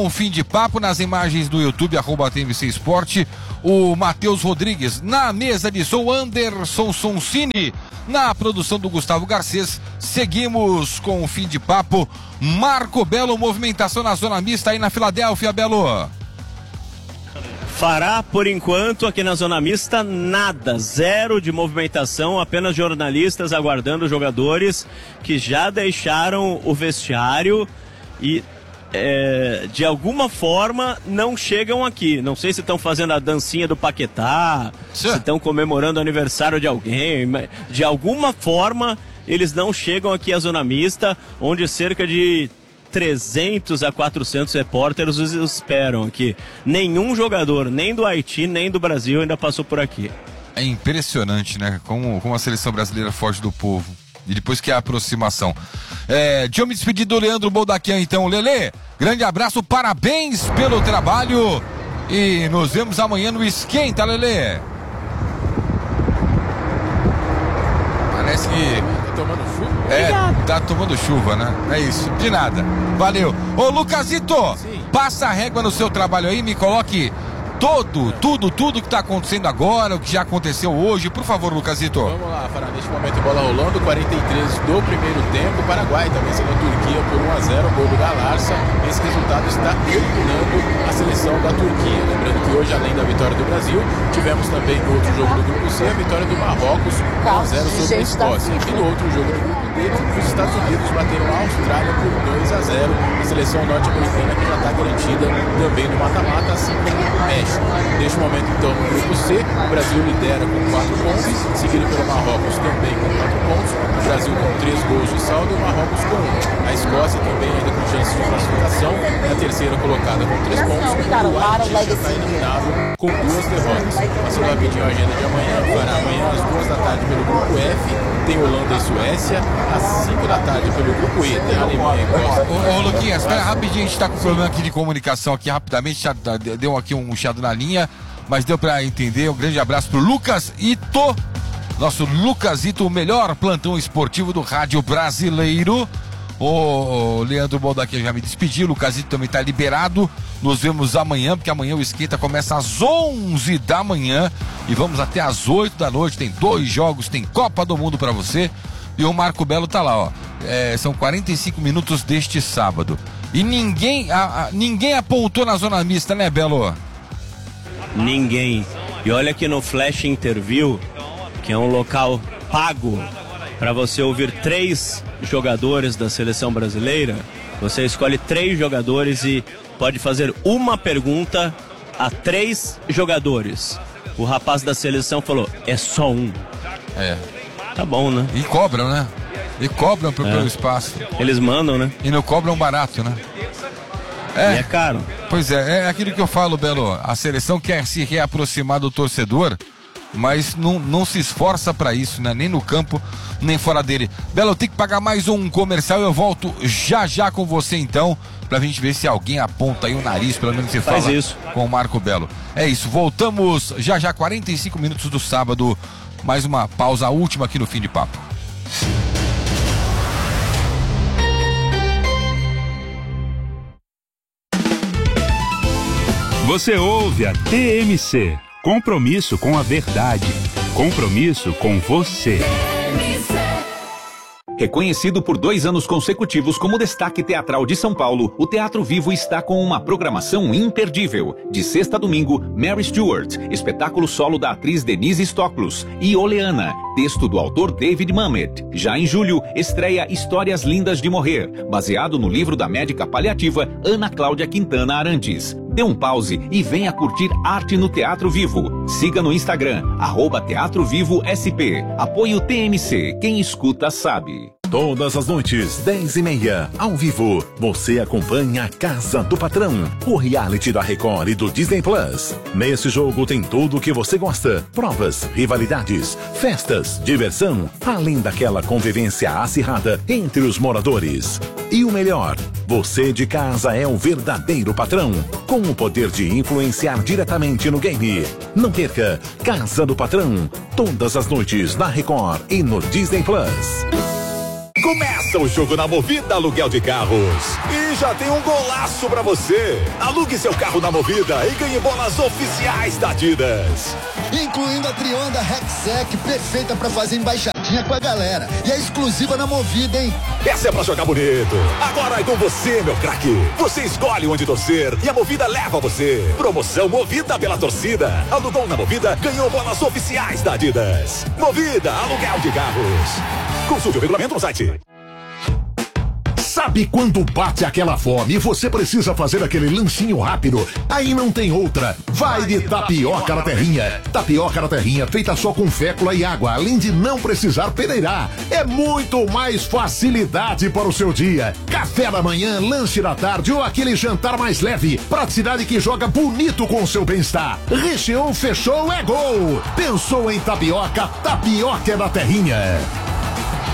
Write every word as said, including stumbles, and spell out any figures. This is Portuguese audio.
Um fim de papo nas imagens do YouTube, arroba T M C Esporte, o Matheus Rodrigues. Na mesa de som, Anderson Sonsini. Na produção do Gustavo Garcês. Seguimos com o fim de papo. Marco Belo, movimentação na zona mista aí na Filadélfia, Belo. Fará, por enquanto, aqui na zona mista, nada, zero de movimentação, apenas jornalistas aguardando jogadores que já deixaram o vestiário e... É, de alguma forma não chegam aqui. Não sei se estão fazendo a dancinha do Paquetá, Sim. se estão comemorando o aniversário de alguém. De alguma forma eles não chegam aqui à zona mista, onde cerca de trezentos a quatrocentos repórteres os esperam aqui. Nenhum jogador, nem do Haiti, nem do Brasil ainda passou por aqui. É impressionante, né? Como, como a seleção brasileira foge do povo. E depois que é a aproximação. É, deixa eu me despedir do Leandro Boldaquian, então. Lelê, grande abraço, parabéns pelo trabalho. E nos vemos amanhã no Esquenta, Lelê. Parece que... Tá tomando chuva? É, Obrigado. Tá tomando chuva, né? É isso, de nada. Valeu. Ô, Lucasito, Sim. passa a régua no seu trabalho aí, me coloque... Todo, tudo, tudo que está acontecendo agora, o que já aconteceu hoje. Por favor, Lucasito. Vamos lá, Fará, neste momento bola rolando, quarenta e três do primeiro tempo. Paraguai também vencendo a Turquia por um a zero, gol do Galarça. Esse resultado está eliminando a seleção da Turquia. Lembrando que hoje, além da vitória do Brasil, tivemos também no outro jogo do grupo C, a vitória do Marrocos, um a zero sobre a Escócia. E no outro jogo do grupo D, os Estados Unidos bateram a Austrália por dois a zero. A seleção norte-americana que já está garantida também no mata-mata, assim como o México. Neste momento, então, no grupo C, o Brasil lidera com quatro pontos, seguido pelo Marrocos também com quatro pontos, o Brasil com três gols de saldo e o Marrocos com um. A Escócia também ainda com chances de classificação, é a terceira colocada com três pontos, e o Haiti já está eliminado com duas derrotas. Passando rapidinho a agenda de amanhã, para amanhã às duas da tarde pelo grupo F, tem Holanda e Suécia, às cinco da tarde pelo grupo E, tem Alemanha e Costa. Ô, ô Luquinha, espera rapidinho, a gente está com problema aqui de comunicação aqui, rapidamente, já deu aqui um chiado na linha, mas deu para entender. Um grande abraço pro Lucas Ito, nosso Lucas Ito, o melhor plantão esportivo do rádio brasileiro. O Leandro Boldaquian já me despediu, o Lucas Ito também tá liberado. Nos vemos amanhã, porque amanhã o Esquenta começa às onze da manhã e vamos até às oito da noite. Tem dois jogos, tem Copa do Mundo para você. E o Marco Belo tá lá, ó. É, são quarenta e cinco minutos deste sábado. E ninguém, a, a, ninguém apontou na zona mista, né, Belo? Ninguém. E olha que no Flash Interview, que é um local pago para você ouvir três jogadores da seleção brasileira, você escolhe três jogadores e pode fazer uma pergunta a três jogadores. O rapaz da seleção falou, é só um. É. Tá bom, né? E cobram, né? E cobram pro, é. pelo espaço. Eles mandam, né? E não cobram barato, né? É. E é caro. Pois é, é aquilo que eu falo, Belo. A seleção quer se reaproximar do torcedor, mas não, não se esforça pra isso, né? Nem no campo, nem fora dele. Belo, eu tenho que pagar mais um comercial. Eu volto já já com você, então, pra gente ver se alguém aponta aí o nariz, pelo menos se Faz fala isso. com o Marco Belo. É isso, voltamos já já, quarenta e cinco minutos do sábado. Mais uma pausa última aqui no Fim de Papo. Você ouve a T M C. Compromisso com a verdade. Compromisso com você. Reconhecido por dois anos consecutivos como destaque teatral de São Paulo, o Teatro Vivo está com uma programação imperdível. De sexta a domingo, Mary Stuart, espetáculo solo da atriz Denise Stoklos, e Oleana, texto do autor David Mamet. Já em julho, estreia Histórias Lindas de Morrer, baseado no livro da médica paliativa Ana Cláudia Quintana Arantes. Dê um pause e venha curtir arte no Teatro Vivo. Siga no Instagram, arroba Teatro Vivo S P. Apoio T M C, quem escuta sabe. Todas as noites, dez e meia, ao vivo, você acompanha a Casa do Patrão, o reality da Record e do Disney Plus. Nesse jogo tem tudo o que você gosta: provas, rivalidades, festas, diversão, além daquela convivência acirrada entre os moradores. E o melhor, você de casa é o verdadeiro patrão, com o poder de influenciar diretamente no game. Não perca Casa do Patrão, todas as noites na Record e no Disney Plus. Começa o jogo na Movida Aluguel de Carros. E já tem um golaço pra você. Alugue seu carro na Movida e ganhe bolas oficiais da Adidas. Incluindo a Trionda Rexec, perfeita pra fazer embaixadinha com a galera. E é exclusiva na Movida, hein? Essa é pra jogar bonito. Agora é com você, meu craque. Você escolhe onde torcer e a Movida leva você. Promoção Movida pela torcida. Alugou na Movida, ganhou bolas oficiais da Adidas. Movida Aluguel de Carros. Consulte o regulamento no site. Sabe quando bate aquela fome e você precisa fazer aquele lanchinho rápido? Aí não tem outra. Vai de tapioca na terrinha. Tapioca na terrinha feita só com fécula e água, além de não precisar peneirar. É muito mais facilidade para o seu dia. Café da manhã, lanche da tarde ou aquele jantar mais leve. Praticidade que joga bonito com o seu bem-estar. Recheou, fechou, é gol. Pensou em tapioca? Tapioca é da terrinha.